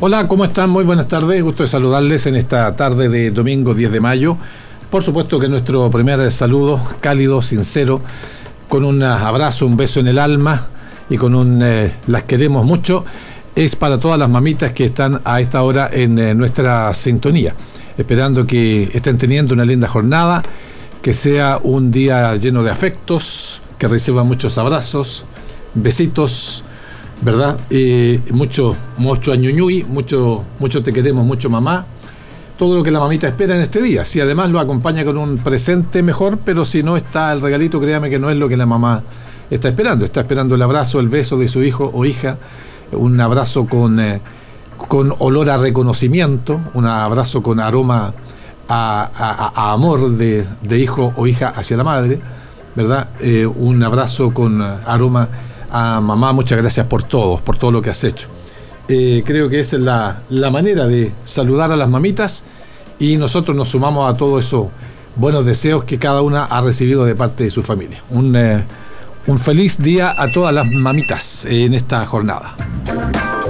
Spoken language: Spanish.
Hola, ¿cómo están? Muy buenas tardes. Gusto de saludarles en esta tarde de domingo 10 de mayo. Por supuesto que nuestro primer saludo, cálido, sincero, con un abrazo, un beso en el alma y con un las queremos mucho, es para todas las mamitas que están a esta hora en nuestra sintonía. Esperando que estén teniendo una linda jornada, que sea un día lleno de afectos, que reciban muchos abrazos, besitos, ¿verdad? Mucho añuñuy, mucho te queremos, mucho mamá. Todo lo que la mamita espera en este día. Si además lo acompaña con un presente, mejor, pero si no está el regalito, créame que no es lo que la mamá está esperando. Está esperando el abrazo, el beso de su hijo o hija, un abrazo con olor a reconocimiento, un abrazo con aroma a amor de hijo o hija hacia la madre, ¿verdad? Un abrazo con aroma a mamá, muchas gracias por todo lo que has hecho. Creo que esa es la manera de saludar a las mamitas, y nosotros nos sumamos a todos esos buenos deseos que cada una ha recibido de parte de su familia. Un feliz día a todas las mamitas en esta jornada.